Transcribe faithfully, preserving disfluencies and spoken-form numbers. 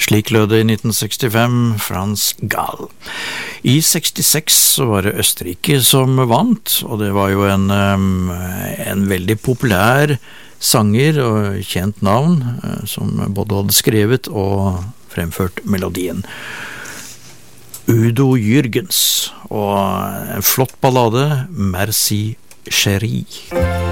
Slik lød det i nitten sekstifem, Franz Gall. I sekstiseks så var det Østerrike som vant, og det var jo en, en veldig populær sanger og kjent navn, som både hadde skrevet og fremført melodien. Udo Jürgens, og en flott ballade, Merci Chérie.